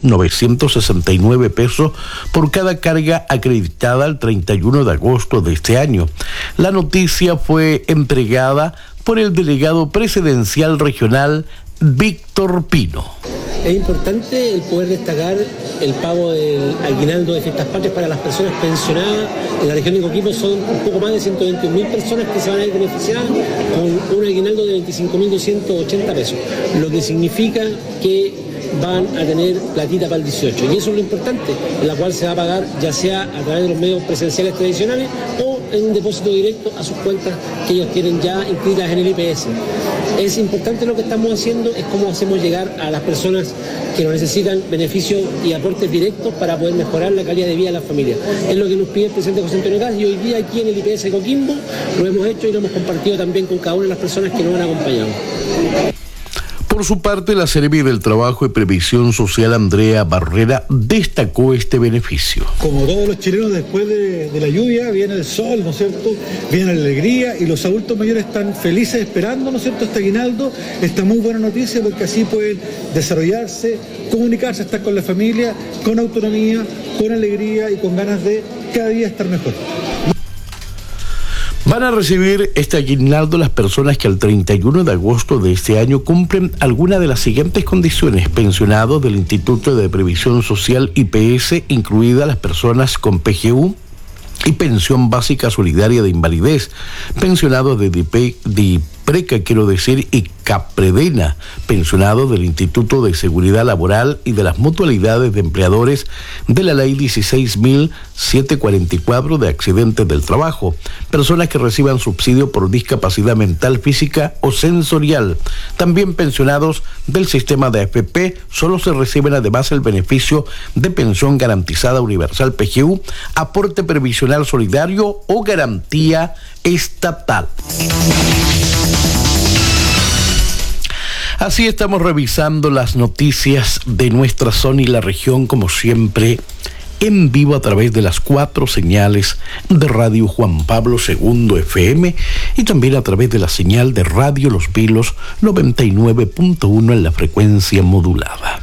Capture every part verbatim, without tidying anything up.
novecientos sesenta y nueve pesos por cada carga acreditada al treinta y uno de agosto de este año. La noticia fue entregada por el delegado presidencial regional Víctor Pino. Es importante el poder destacar el pago del aguinaldo de fiestas patrias para las personas pensionadas. En la región de Coquimbo son un poco más de ciento veintiún mil personas que se van a ver beneficiadas con un aguinaldo de veinticinco mil doscientos ochenta pesos, lo que significa que van a tener platita para el dieciocho, y eso es lo importante, en la cual se va a pagar ya sea a través de los medios presenciales tradicionales o en un depósito directo a sus cuentas que ellos tienen ya inscritas en el I P S. Es importante lo que estamos haciendo, es cómo hacemos llegar a las personas que lo necesitan beneficios y aportes directos para poder mejorar la calidad de vida de las familias. Es lo que nos pide el presidente José Antonio Kast, y hoy día aquí en el I P S de Coquimbo lo hemos hecho y lo hemos compartido también con cada una de las personas que nos han acompañado. Por su parte, la Seremi del Trabajo y Previsión Social, Andrea Barrera, destacó este beneficio. Como todos los chilenos, después de, de la lluvia viene el sol, ¿no es cierto? Viene la alegría, y los adultos mayores están felices esperando, ¿no es cierto?, este aguinaldo. Esta muy buena noticia, porque así pueden desarrollarse, comunicarse, estar con la familia, con autonomía, con alegría y con ganas de cada día estar mejor. Van a recibir este aguinaldo las personas que al treinta y uno de agosto de este año cumplen alguna de las siguientes condiciones: pensionados del Instituto de Previsión Social I P S, incluidas las personas con P G U y pensión básica solidaria de invalidez, pensionados de, D P, de PRECA, quiero decir, y CAPREDENA, pensionados del Instituto de Seguridad Laboral y de las mutualidades de empleadores de la Ley dieciséis mil setecientos cuarenta y cuatro de accidentes del trabajo, personas que reciban subsidio por discapacidad mental, física o sensorial. También pensionados del sistema de A F P. Solo se reciben además el beneficio de pensión garantizada universal P G U, aporte previsional solidario o garantía estatal. Así estamos revisando las noticias de nuestra zona y la región, como siempre, en vivo a través de las cuatro señales de Radio Juan Pablo segundo F M y también a través de la señal de Radio Los Vilos noventa y nueve punto uno en la frecuencia modulada.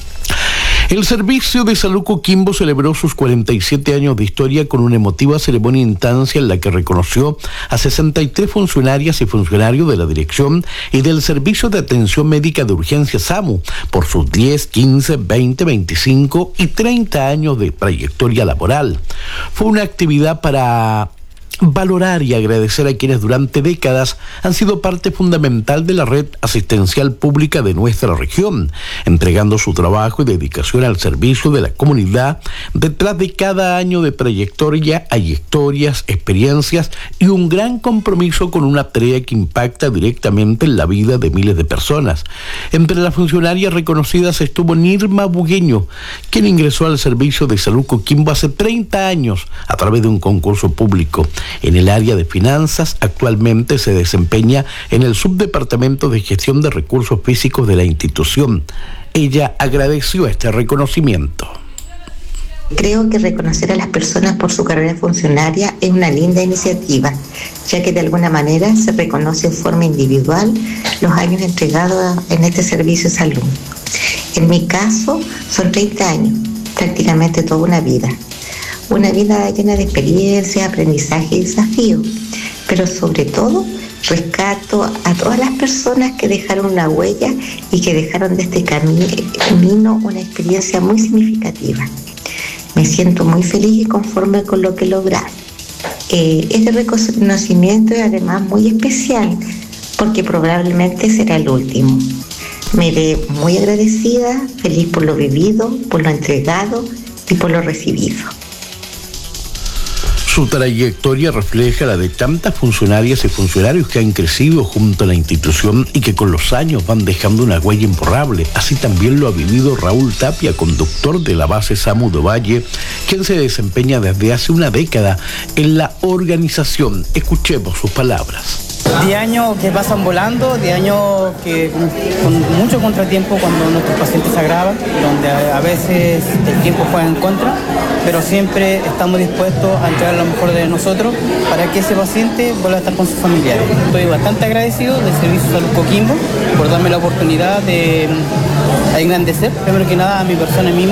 El Servicio de Salud Coquimbo celebró sus cuarenta y siete años de historia con una emotiva ceremonia instancia en la que reconoció a sesenta y tres funcionarias y funcionarios de la dirección y del Servicio de Atención Médica de Urgencia SAMU por sus diez, quince, veinte, veinticinco y treinta años de trayectoria laboral. Fue una actividad para valorar y agradecer a quienes durante décadas han sido parte fundamental de la red asistencial pública de nuestra región, entregando su trabajo y dedicación al servicio de la comunidad. Detrás de cada año de trayectoria hay historias, experiencias y un gran compromiso con una tarea que impacta directamente en la vida de miles de personas. Entre las funcionarias reconocidas estuvo Nirma Bugueño, quien ingresó al Servicio de Salud Coquimbo hace treinta años a través de un concurso público. En el área de finanzas, actualmente se desempeña en el Subdepartamento de Gestión de Recursos Físicos de la institución. Ella agradeció este reconocimiento. Creo que reconocer a las personas por su carrera funcionaria es una linda iniciativa, ya que de alguna manera se reconoce en forma individual los años entregados en este servicio de salud. En mi caso, son treinta años, prácticamente toda una vida. Una vida llena de experiencia, aprendizaje y desafíos, pero sobre todo rescato a todas las personas que dejaron una huella y que dejaron de este camino una experiencia muy significativa. Me siento muy feliz y conforme con lo que lograron. Eh, este reconocimiento es además muy especial porque probablemente será el último. Me ve muy agradecida, feliz por lo vivido, por lo entregado y por lo recibido. Su trayectoria refleja la de tantas funcionarias y funcionarios que han crecido junto a la institución y que con los años van dejando una huella imborrable. Así también lo ha vivido Raúl Tapia, conductor de la base SAMU de Valle, quien se desempeña desde hace una década en la organización. Escuchemos sus palabras. De años que pasan volando, de años que con mucho contratiempo cuando nuestros pacientes se agravan, donde a veces el tiempo juega en contra, pero siempre estamos dispuestos a entregar lo mejor de nosotros para que ese paciente vuelva a estar con sus familiares. Estoy bastante agradecido del Servicio de Salud Coquimbo por darme la oportunidad de engrandecer, primero que nada, a mi persona misma.